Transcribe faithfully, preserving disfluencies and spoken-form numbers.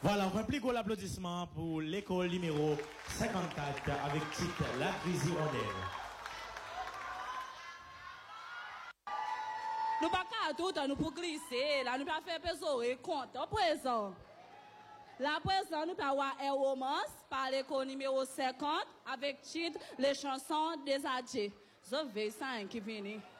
Voilà, on fait plus gros l'applaudissement pour l'école numéro cinquante-quatre avec titre La Grisirondelle. Nous pas qu'à tout nous pour glisser, là nous pas faire peser compte au présent. La présent nous pas avoir un romance par l'école numéro cinquante avec titre Les chansons des âgés. Je vais ça qui vient.